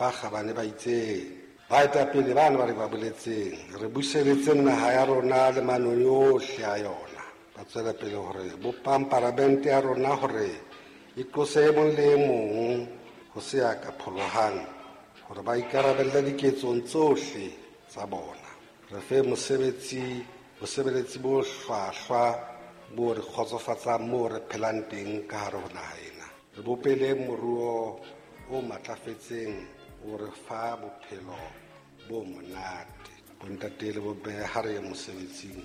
ba kgabane ba itseng baetapele bana ba re ba boletseng re buseletseng naga ya rona le manong yohle a yona ba tswela pele gore bopang palamente ya rona gore e tlose e mong le e mong go se ya ka pholohang gore ba ikarabella diketsong tsohle tsa bona re fe mosebeletsi bo hlwahlwa bo re kgotsofatsang moo re phelang teng ka hare ho naha ena re bopele moruo o matlafetseng o re fa bophelo bo monate bontate le bobe ha re ye mosebetsing.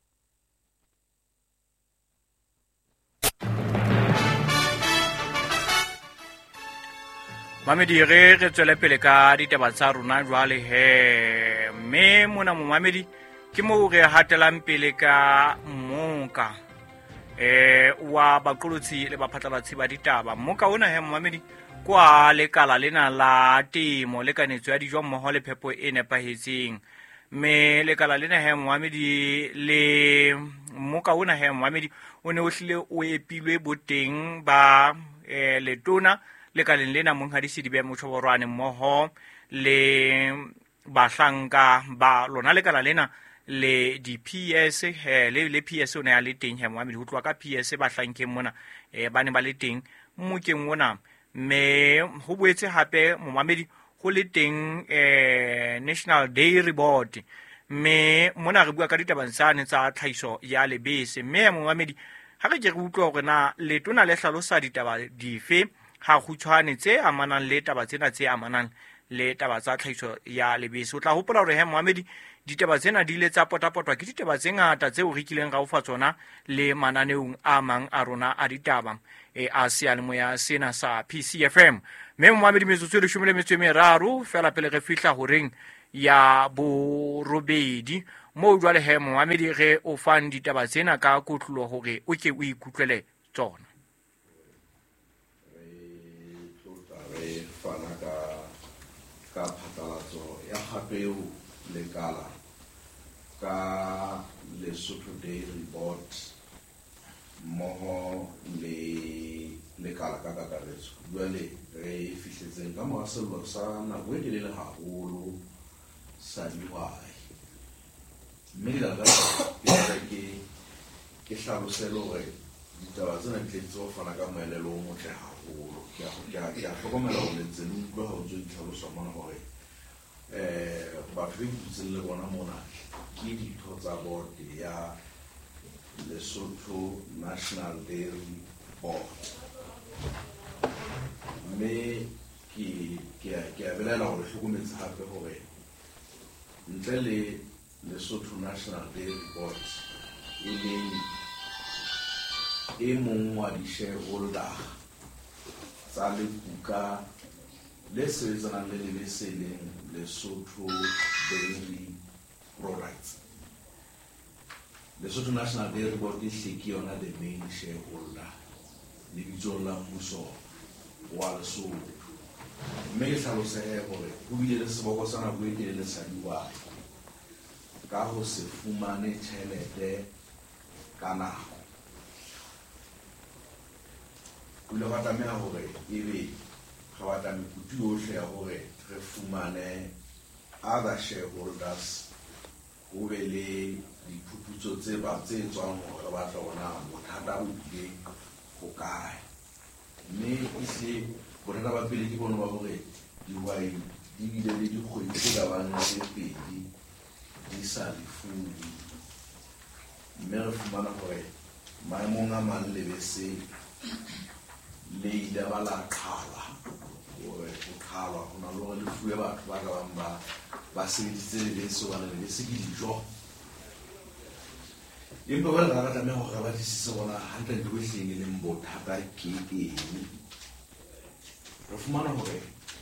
Mamedi re tswele pele ka ditaba tsa rona jwale he mme mona mo mamedi ke mo re hatelang pele ka mmoka wa baqolotsi le baphatlalatsi ba ditaba mmoka ona he mamedi kwa lekala lena la temo le kanetso ya dijo mmoho le phepo e nepahetseng mme lekala lena he mamedi le mmoka ona he mamedi o ne o hlile o epilwe boteng ba letona lekaleng lena monghadisi dibe motshoborwane mmoho le bahlanka ba lona lekala lena le di-PS le PS o ne ya le teng he mohamedi ho tloa ka PS bahlankeng mona ba ne ba le teng mmokeng ona mme ho boetse hape mohamedi ho le teng National Dairy Board mme mona re bua ka ditabang tsane tsa tlhahiso ya lebese mme mohamedi ha re ke re utlwa hore na letona le hlalosa ditaba dife ha khutshwane tse amanang le taba tsena tse amanang le taba tsa tlhahiso ya lebese o tla hopola hore he mohamedi ditaba tsena di ile tsa potapotwa ke ditaba tse ngata tseo re kileng ra ofa tsona le mananeong a mang a rona a ditaba a seyalemoya sena sa PCFM mme mohamedi metsotso e 13 fela pele re fihla horeng ya borobedi mo jwale he mohamedi re o fang ditaba tsena ka kotlulo hore o ke o ikutlwele tsona fana ka phatlalatso ya gapeo lekala ka Lesotho Dairy Board mmoho le lekala ka kakaretso jwale re fihletseng ka mora sello sa nako e telele haholo sa dihwai mme ke hlalosele hore ditaba tsena di tletse ho fana ka moelelo o motle haholo ke a hlokomela ho lentse le utlwa ha o ntso ditlhalosa mona hore batho ba ikutseng le bona mona ke ditho tsa board ya Lesotho National Dairy Board mme ke a belela hore hlokometse hape hore ntle le Lesotho National Dairy Board e leng e mong wa di-shareholder tsa lekuka le sebetsanang le lebese leng Lesotho Dairy Products. Lesotho National Dairy Board e hleke yona the main shareholder le bitsong la mmuso wa Lesotho mme e hlalosehe hore ho bile le seboko sa nako e telele sa dihwai ka ho se fumane tjhelete ka nako le ba tlameha hore ebe ga ba tla mekutu yohle ya hore re fumane other shareholders ho be le diphuputso tse tswang hore re batla bona bothata bo bile ho kae mme ise bothata ba pele ke bona ba hore dihwai di bile le dikgwedi tse ka bang tse pedi di sa lefudi mme re fumana hore maemong a mang lebese le ile ba la qhala hore ho qhalwa ho na le hore le fuwe batho ba ka bang ba sebeditse lebese hobane lebese ke dijo empa ba re tlameha hore ba disise bona hantle ntho e hleng e leng bothata ke eng re fumana hore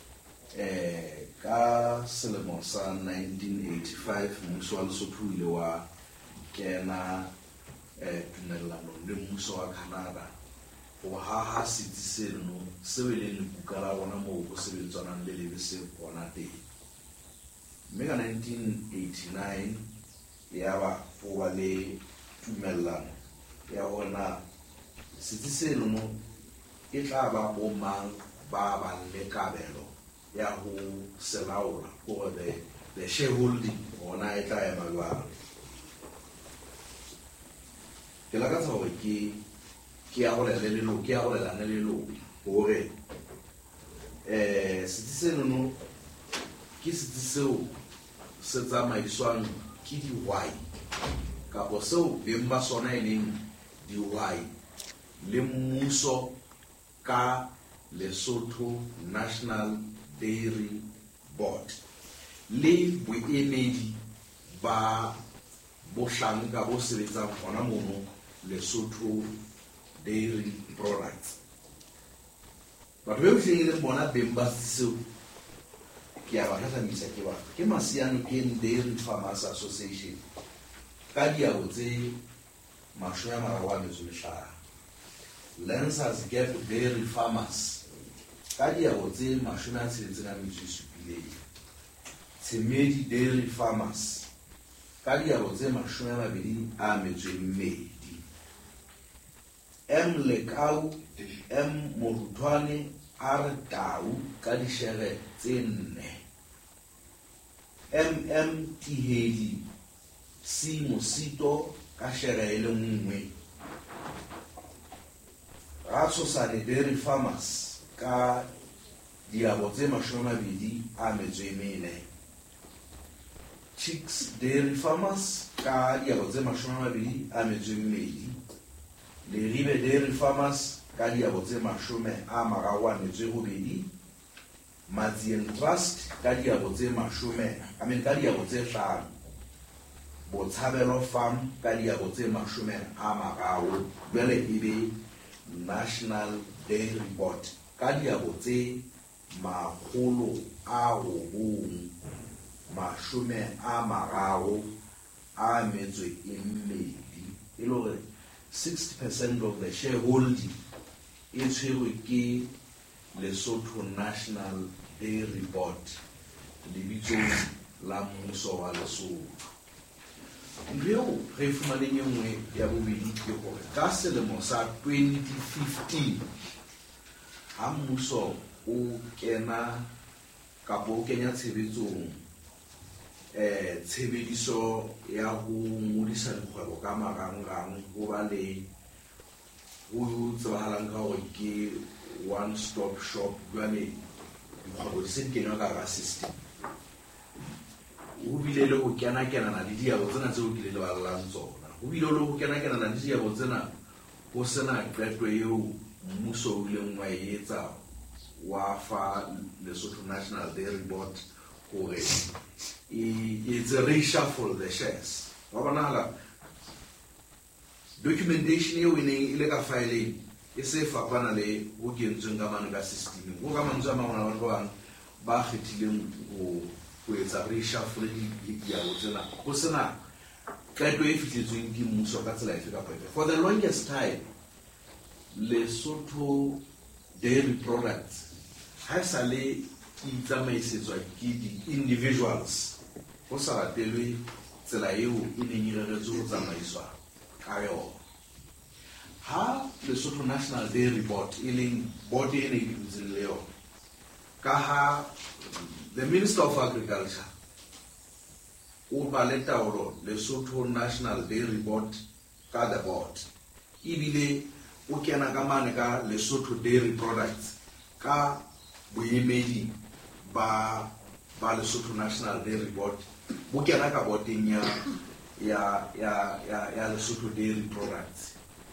ka selemo sa 1985 mmuso wa Lesotho ile wa kena tumellano le mmuso wa Canada ho haha setsi seno seo le lekuka la bona moo ho sebetsanang le lebese bona teng mme ka 1989 ya ba ho ba le tumellano ya hona setsi seno e tla ba bo mang ba ba le kabelo ya ho se laola or the shareholding ona e tla ema jwang. Ke lakatsa hore ke ya go lelana le lo hore setsi seno ke setsi seo se tsamaiswang ke dihwai kapo seo beng ba sona e leng dihwai le mmuso ka Lesotho National Dairy Board le boemedi ba bohlanka bo sebetsang gona mono Lesotho Dairy Products. Batho ba fitlheng bona beng ba seo ke a ba tlhatlhamisa ke batho ke Masiano Cane Dairy Farmers Association ka diabo tse 35, Lancers Gap Dairy Farmers ka diabo tse 67, Tshemedi Dairy Farmers ka diabo tse 22, M Lekau, M Morutwane, R Tau ka dishere tse 4, MM Tihedi, C Mosito ka shere e le nngwe, Ratsosane Dairy Farmers ka diabo tse 24, Chicks Dairy Farmers ka diabo tse 22, Leribe Dairy Farmers ka diabo tse 38, Maziel Trust ka diabo tse 5, Botshabelo Farm ka diabo tse 30, bele ebe National Dairy Board ka diabo tse 932, 60% of the shareholding is tshwerwe ke Lesotho National Dairy Board lebitsong la mmuso wa Lesotho. Ntho re fumaneng e nngwe ya bobedi ke gore ka selemo sa 2015 ha mmuso o kenya tshebetsong tshebediso ya go ngodisa dikgwebo ka marangrang go ba le go tsebahalang ka gore ke one stop shop jwale dikgwebo di se di kenywa ka gara system. Ho bile le go kenakenana le diabo tsena tseo ke le leballang tsona, ho bile le go kenakenana le diabo tsena go sena qeto eo mmuso o ileng wa etsa wa fa Lesotho National Dairy Board gore it's a reshuffle the shares. Wa bona documentation eo e neng ile ka fileng e se fapana le go kentsweng ka mane ka system go ka mantswe a mangwe a batho ba kgethileng go etsa reshuffle diabo tsena go sena qeto e fihletsweng ke mmuso ka tsela efe kapa efe. For the longest time Lesotho Dairy Products ha sa le itsamaisetsa ke di-individuals go sa latelwe tsela eo e neng e reretswe go tsamaiswa ka yona. Ha Lesotho National Dairy Board e leng board e ne e dutseng le yona ka ha the Minister of Agriculture o ba le taolo Lesotho National Dairy Board ka the board ebile o kena ka mane ka Lesotho Dairy Products ka boemedi ba Lesotho National Dairy Board bo kena ka boarding ya Lesotho Dairy Products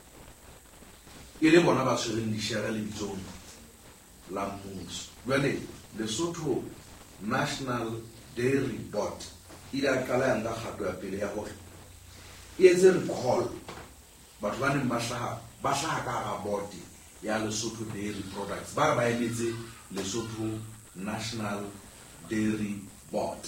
e le bona ba tshwereng di-share le bitsong la mmuso. Jwale Lesotho National Dairy Board ile a qala yang ka kgato ya pele ya gore e etse recall batho ba neng ba hlaha ka hara board ya Lesotho Dairy Products ba emetse Lesotho National Dairy Board.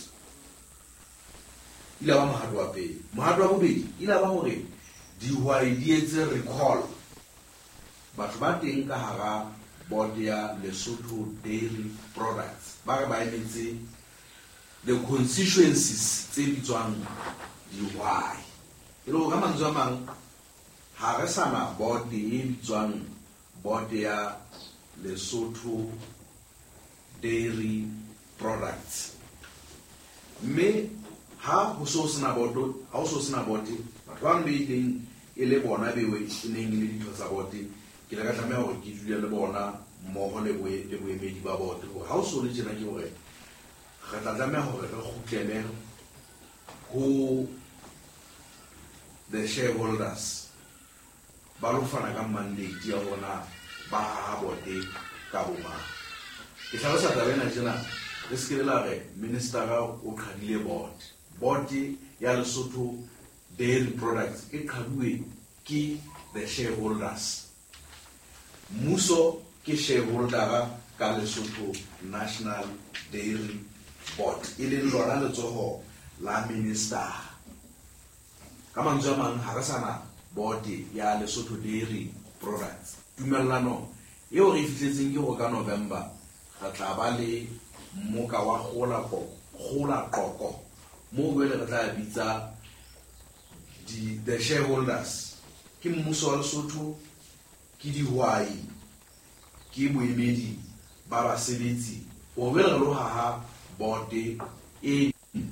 Ile ba mohato wa pele. Mohato wa bobedi ile ba hore dihwai di etse recall batho ba teng ka hara board ya Lesotho Dairy Products ba emetse the constituencies tse bitswang dihwai. E le go ka mantswe a mang ha re sana board e bitswang board ya Lesotho dairy products. Me ha ho so sena boto, ha o so sena bote, batho ba be ileng e le bona bewe e neng le ditho tsa bote, ke la ka tlameha hore ke dule le bona mmoho le boemedi ba bote. Ha o so le tjena ke hore re tla tlameha hore re kgutlele ho the shareholders ba lo fana ka mandate ya bona ba ha bote ka boma. Ke hlalosa tabena tjena le skela re minister o qhadile board ya Lesotho dairy products e qhaduwe ke the shareholders. Muso ke shareholder ka Lesotho National Dairy Board e le lona letsoho la minister. Ka mantswe a mang ha re sana board ya Lesotho Dairy Products. Tumellano eo re fihletseng ke go ka November re tla ba le moka wa gola qoko mo go le re tla bitsa the shareholders ke mmuso wa Lesotho, ke dihwai, ke boemedi ba basebetsi o be re lo ha board e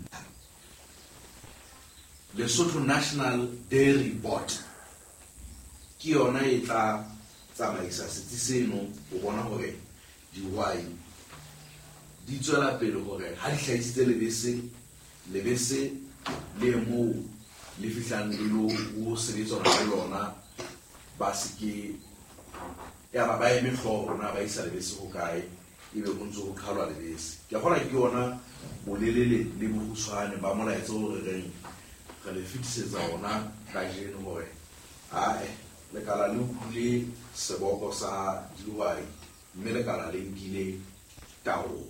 Lesotho National Dairy Board ke yona e tla tsamaisa setsi seno o bona hore dihwai di tswela pele hore ha di hlahisitse lebese le mo le fihlang le lo o sebetsa le lona ba seke ya ba eme hlooho na ba isa lebese ho kae e be ho ntse ho qhalwa lebese. Ke gona ke yona bolelele le bohutshwane ba molaetsa hore re le fitisetsa ona ka jeno hore le kala le utlwile seboko sa dihwai mme le kala le nkile taolo.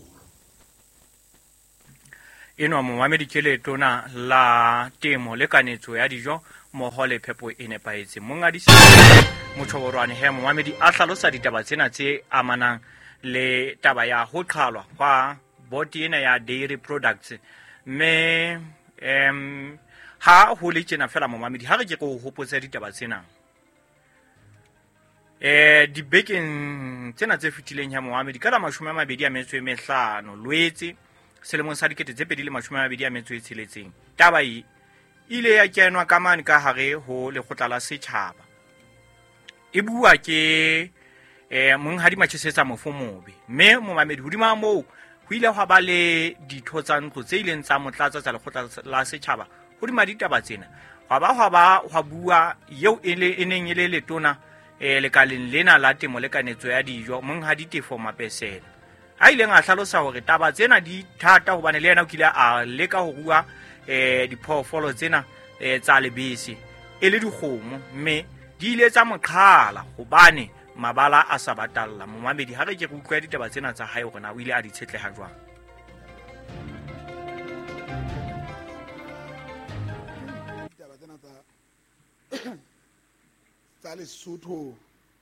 Eno momamedi ke letona la temo le kanetso ya dijo mmoho le phepo e nepahetseng. Mongadisi Motjhoborwane he momamedi a hlalosa ditaba tsena tse amanang le taba ya ho qhalwa kwa board ena ya dairy products. Me ha ho le tjena fela momamedi ha re ke go hopotsa ditaba tsena. Dibekeng tsena tse fetileng ya momamedi ka la 25 Loetse selemong sa 2026 taba e ile ya kenwa ka mane ka hare ho lekgotla la setjhaba. E bua ke monghadi Matshisetsa Mofomobe mme momamedi hodima moo ho ile hwa ba le ditho tsa ntlo tse ileng tsa motlatsa tsa lekgotla la setjhaba hodima ditaba tsena hwa bua yeo e neng e le letona lekaleng lena la temo le kanetso ya dijo monghadi Tefo Mapesela ha ileng a hlalosa hore taba tsena di thata hobane le yena o kile a leka ho rua diphoofolo tsena tsa lebese e le dikgomo mme di ile tsa moqhala hobane mabala a sa batalla. Momamedi ha re ke go utlwa ditaba tsena tsa hae hore na o ile a di tshetleha jwang. Ditaba tsena tsa Lesotho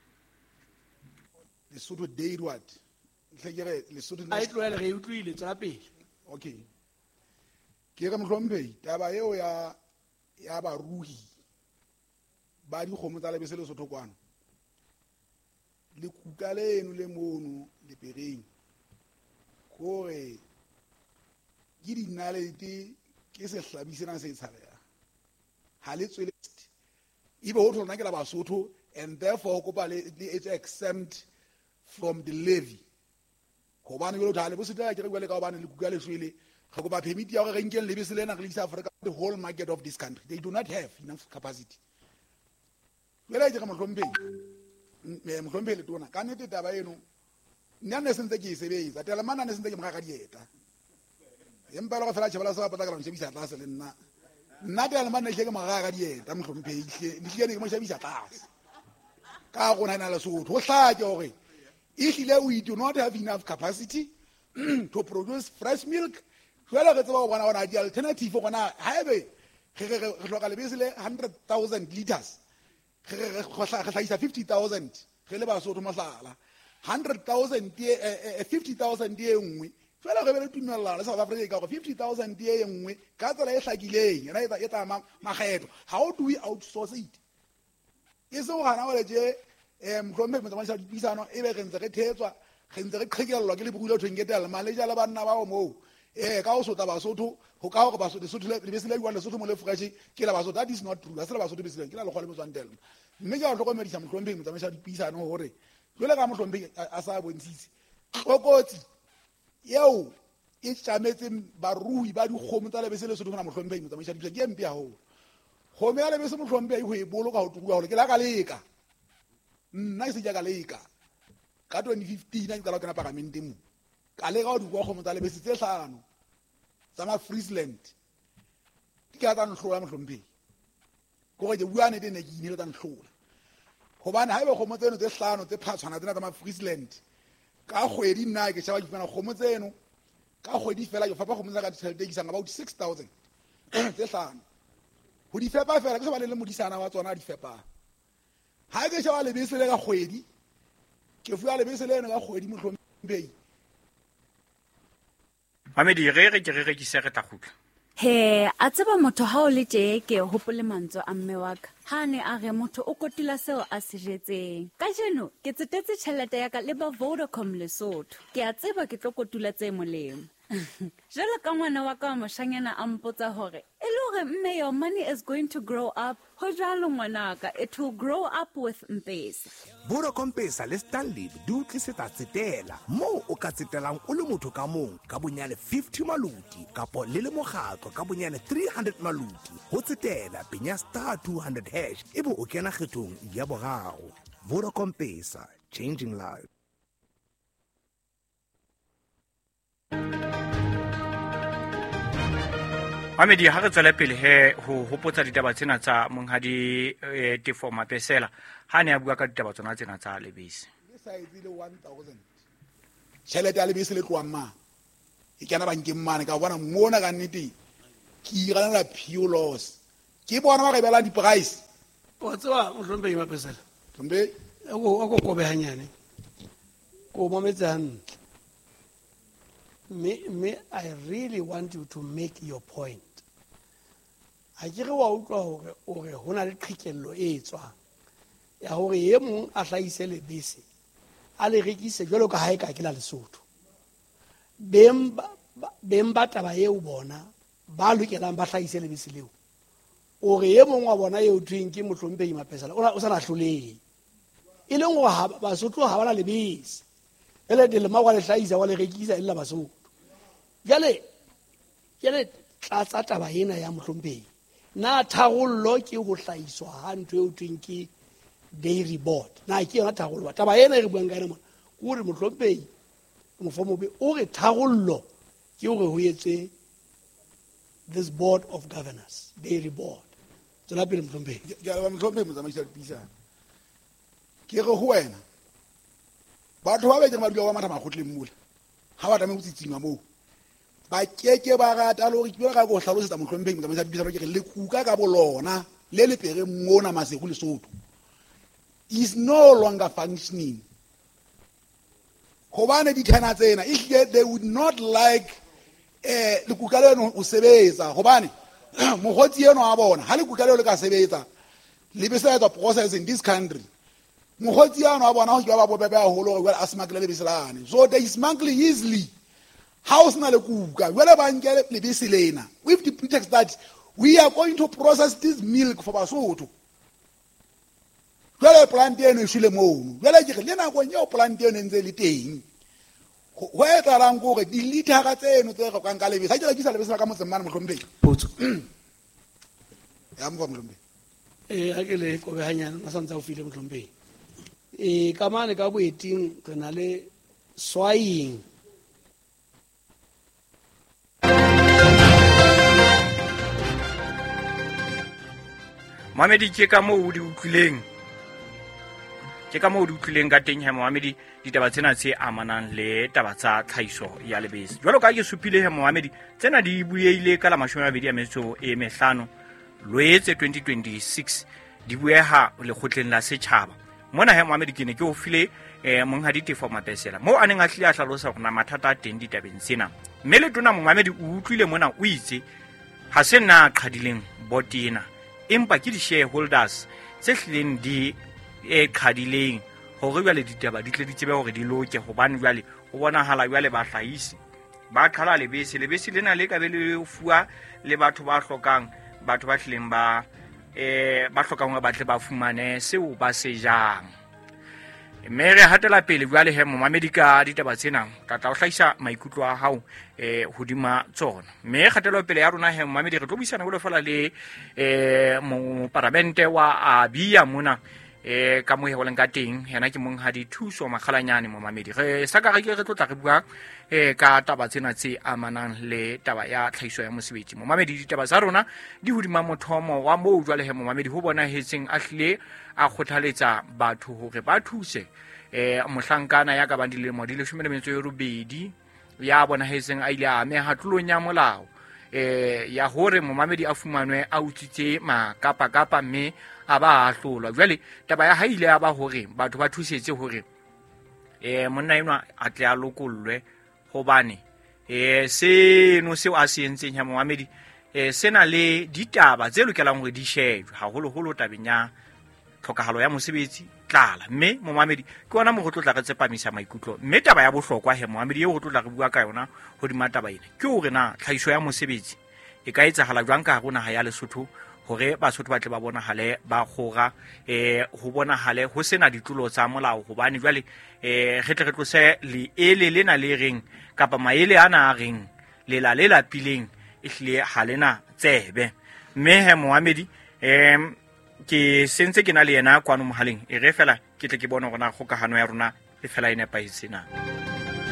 Dairy what Lesotho a itlwele re utlwile tsela pele. Okay, ke re mohlomphei taba eo ya baruhi ba dikgomo tsa lebese Lesotho kwano le kuka leno le mono le pereng kore ke dinalete ke sehlabi sena se tshabega ha le tswele ibe ho thona ke la Basotho and therefore kopa le it's exempt from the levy hobane go thale bo seta ke re gwele ka hobane le kuka le swele ga go ba permit ya go re nkeng lebese lena re isa Africa the whole market of this country. They do not have enough capacity. Wela ke mohlompheng le tona ka nete taba eno nna ne sentse ke sebetsa tela mana ne sentse ke mgaga dieta empa le go fela tshebala sa patla ka mshebisa tlase le nna tela mana ke mgaga dieta mohlompheng le ke ne ke mshebisa tlase ka go nana le Lesotho go hlake hore we do not have enough capacity to produce fresh milk. Jwale re tseba go bona di alternative gona haebe re hloka lebese le 100,000 liters re hlahisa 50,000 re le Basotho mohlala 100,000 50,000 e nngwe jwale re be le tumellano le South Africa ka go 50,000 e nngwe ka tsela e hlakileng yena e tla makgetho. How do we outsource it? E se go gana gore je mohlompe motsamaiso dipuisano e be re ntse re thetswa ge ntse re qhekelelwa ke lebukula thweng ke tela maleja le banna bao moo ka o sota basotho go ka go basotho lebese le diwana lesotho mo le fresh ke la basotho. That is not true. Ga se la basotho bese ke la lekgwa le mo tswang tela. Mme ke a tlhokomedisa motlhomphehi motsamaiša dipuisano gore jwale ka motlhomphehi a sa bontshitse tlokotsi yeo e tšametseng barui ba dikgomo tsa lebese lesotho gona motlhomphehi motsamaiša dipuisano ke empe gagolo. Kgomo ya lebese motlhomphehi go e boloka go tukula gore ke la ka leka nna ke se ka leka ka 2015 a ke tsala kena pagamenteng mo ka leka go dikwa kgomo tsa lebese tse 5 tsa ma Friesland ke ka tsa nhlola motlhomphehi gore ke buane ne ke inele tsa nhlola gobane ha ebe kgomo tseno tse 5 tse phatshwana tsena tsa ma Friesland ka kgwedi nna ke shaba dipana kgomo tseno ka kgwedi fela ke fapa kgomo tsa ka tšhelete ke sang about 6,000 tse 5 go di fepa fela ke se ba le modisana wa tsona di fepa. Ha ke shaba lebese le ka kgwedi ke fuwa lebese le ka kgwedi motlhomphehi. Mohamedi re ke se re tla khutla he a tseba motho ha o le tee ke hopole mantswe a mme wa ka ha ne a re motho o kotula seo a se jetseng ka jeno ke tsetetse tšhelete ya ka le ba Vodacom Lesotho ke a tseba ke tlo kotula tse molemo. Jalo ka ngwana wa ka moshanyana a mpotsa hore e le hore mme your money is going to grow up ho jalo ngwanaka it will grow up with M-Pesa. Vodacom Pesa le Stanley di o tlisetsa tsetela moo o ka tsetelang o le motho ka mong ka bonyane 50 maluti kapo le mokgatlo ka bonyane 300 maluti ho tsetela penya *200# ebe o kena kgethong ya boraro. Vodacom Pesa, changing lives. Mohamedi ha re tswela pele he ho hopotsa ditaba tsena tsa monghadi Tefo Mapesela ha ne a bua ka ditaba tsona tsena tsa lebese le size le 1000 tšhelete ya lebese le tloang ma e kena bankeng mane ka bona mona ka nnete ke iganela pure loss ke bona ba re bela di price wa tswa motlhomphehi Mapesela tlhompe a go kobe hanyane ko mametsa hantle. Me I really want you to make your point. A ke re wa utlwa hore hona le qhikello e etswang ya hore ye mong a hlaise lebese a le rekise jwalo ka hae ka ke la Lesotho. Beng ba taba eo bona ba lokelang ba hlaise lebese leo ore ye mong wa bona eo tweng ke motlhomphehi Mapesela o sa na hlolehe e leng gore Basotho ha bana lebese ele de le ma wa le hlaisa wa le rekisa illa Basotho. Jale tlatsa taba ena ya motlhomphehi na tharollo ke go hlaiswa ha ntwe o tweng ke dairy board na ke yona tharollo taba ena re buang ka ena o re motlhomphehi mo fomobe o re tharollo ke hore ho etse this board of governors dairy board tsela pele motlhomphehi ke ba motlhomphehi motsamaisa dipuisano ke re ho wena batho ba betse ba dilo ba matha makgotleng mole ha ba tame go tsitsinwa moo ba keke ba rata le gore ke ka go hlalosetsa motlhomphehi motsamaisa dipuisano ke re le kuka ka bolona le le pere mona Masego Lesotho is no longer functioning. Hobane di thana tsena they would not like le kuka leno o sebetsa hobane mogotsi eno a bona ha le kuka leo le ka sebetsa le be sa process in this country mogotsi eno a bona ho ke ba bobebe a holo well a smuggle le biselane so they smuggle easily house na le kuka wele ba nkele le biselena with the pretext that we are going to process this milk for Basotho. Jwale plant eno e shile moo jwale ke le nako nyeo plant eno ntse le teng ho etsalang gore di litera tseno tse go ka lebese ha ke la kisa lebese ka motseng mana motlhomphehi potso ya mo motlhomphehi a ke le kobe hanyane a santsa o file motlhomphehi ka mane ka boeting re na le swaying Mohamedi ke ka moo di utlwileng ka teng he Mohamedi ditaba tsena tse amanang le taba tsa tlhaiso ya lebese jwalo ka ke supile he Mohamedi tsena di bueile ka la 25 Loetse 2026 di bueha lekgotleng la setjhaba mona he Mohamedi ke ne ke o file monghadi Tefo Mapesela mo a neng a hlile a hlalosa hore na mathata a teng ditabeng tsena mme le tona Mohamedi o utlwile mona o itse ha se nna qhadileng botina empa ke di shareholders tse hlileng di qhadileng hore jwale ditaba di tle di tsebe hore di loke hobane jwale ho bonahala jwale bahlahisi ba qhala lebese lena le ka be le fuwa le batho ba hlokang batho ba tlileng ba hlokang hore ba tle ba fumane seo ba se jang. Mme re hatela pele jwale he momamedi ka ditaba tsena tla o hlahisa maikutlo a hao hodima tsona. Mme kgatelo pele ya rona he momamedi re tlo buisana go fela le mo parlamente wa Abia mona ka mo he go leng ka teng yena ke mong ha di thuso makgalanyane momamedi re saka re tlo tla re bua ka taba tsena tse amanang le taba ya tlhahiso ya mosebetsi. Momamedi ditaba tsa rona di hodima mothomo wa mo jwale he momamedi ho bona hetseng a hlile a khothaletsa batho hore ba thuse mohlankana ya ka ba dilemo di 18 ya bona hetseng a ile a ameha tlolong ya molao ya hore momamedi a fumanwe a utsitse makapa mme a ba ahlolwa. Jwale taba ya haile ya ba hore batho ba thusetse hore monna enwa a tle a lokollwe hobane seno seo a se entseng ya momamedi sena le ditaba tse lokelang hore di shejwe haholo tabeng ya tlhokahalo ya mosebetsi tlala. Mme momamedi ke ona mo go tlotla re tsepamisa maikutlo mme taba ya bohlokwa he momamedi eo go tlotla re bua ka yona hodima taba ena ke hore na tlhahiso ya mosebetsi e ka etsahala jwang ka rona ha ya Lesotho hore Basotho ba tle ba bonahale ba kgora ho bonahale ho sena ditlolo tsa molao hobane jwale re tle re tlose le lena le reng kapa maele ana a reng le lapileng ehlile ha lena tsebe. Mme he momamedi ke sentse ke na le yena kwano mohaleng re fela ke tle ke bona gona kgokahano ya rona e fela e nepaitsena.